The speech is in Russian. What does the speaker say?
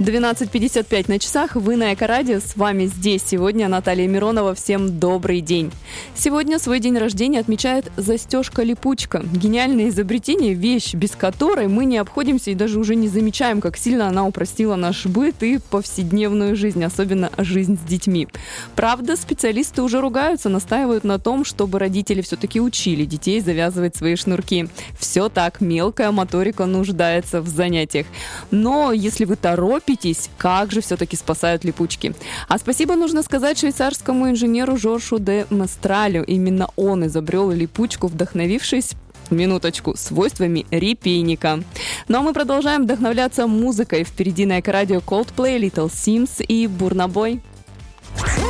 12:55 на часах, вы на Эко-радио, с вами здесь сегодня Наталья Миронова, всем добрый день. Сегодня свой день рождения отмечает застежка-липучка. Гениальное изобретение, вещь, без которой мы не обходимся и даже уже не замечаем, как сильно она упростила наш быт и повседневную жизнь, особенно жизнь с детьми. Правда, специалисты уже ругаются, настаивают на том, чтобы родители все-таки учили детей завязывать свои шнурки. Все так, мелкая моторика нуждается в занятиях. Но если вы торопитесь, как же все-таки спасают липучки. А спасибо нужно сказать швейцарскому инженеру Жоржу де Местралю. Именно он изобрел липучку, вдохновившись, минуточку, свойствами репейника. Ну а мы продолжаем вдохновляться музыкой. Впереди на Эко-радио Coldplay, Little Sims и Burna Boy.